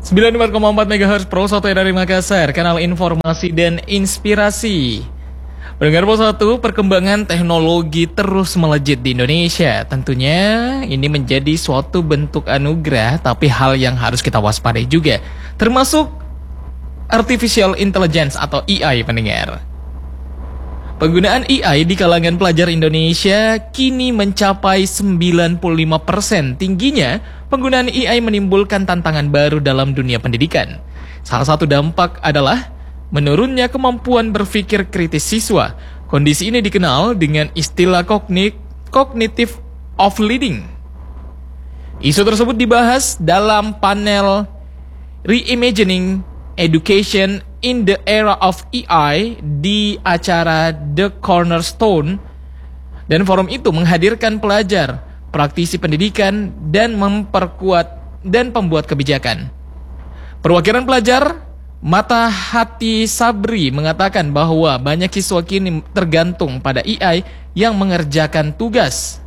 94,4 MHz Pro 1 dari Makassar, kanal informasi dan inspirasi. Pendengar Pro 1, perkembangan teknologi terus melejit di Indonesia. Tentunya ini menjadi suatu bentuk anugerah, tapi hal yang harus kita waspadai juga, termasuk Artificial Intelligence atau AI, pendengar. Penggunaan AI di kalangan pelajar Indonesia kini mencapai 95%. Tingginya, penggunaan AI menimbulkan tantangan baru dalam dunia pendidikan. Salah satu dampak adalah menurunnya kemampuan berpikir kritis siswa. Kondisi ini dikenal dengan istilah cognitive overloading. Isu tersebut dibahas dalam panel Reimagining Education in the Era of AI di acara The Cornerstone, dan forum itu menghadirkan pelajar, praktisi pendidikan, dan pembuat kebijakan. Perwakilan pelajar Mata Hati Sabri mengatakan bahwa banyak siswa kini tergantung pada AI yang mengerjakan tugas.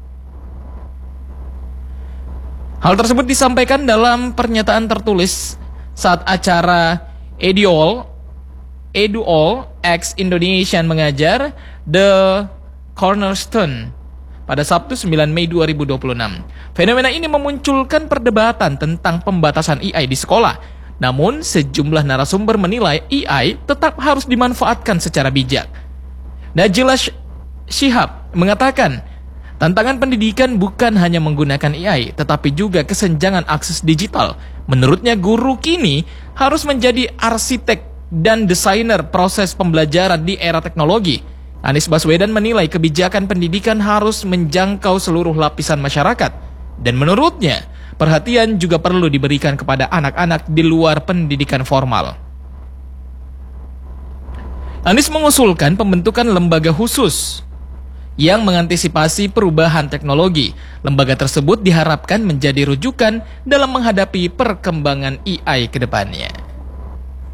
Hal tersebut disampaikan dalam pernyataan tertulis saat acara Eduall X Indonesian mengajar The Cornerstone pada Sabtu 9 Mei 2026. Fenomena ini memunculkan perdebatan tentang pembatasan AI di sekolah. Namun, sejumlah narasumber menilai AI tetap harus dimanfaatkan secara bijak. Najila Shihab mengatakan, tantangan pendidikan bukan hanya menggunakan AI, tetapi juga kesenjangan akses digital. Menurutnya, guru kini harus menjadi arsitek dan desainer proses pembelajaran di era teknologi. Anies Baswedan menilai kebijakan pendidikan harus menjangkau seluruh lapisan masyarakat. Dan menurutnya, perhatian juga perlu diberikan kepada anak-anak di luar pendidikan formal. Anies mengusulkan pembentukan lembaga khusus yang mengantisipasi perubahan teknologi. Lembaga tersebut diharapkan menjadi rujukan dalam menghadapi perkembangan AI ke depannya.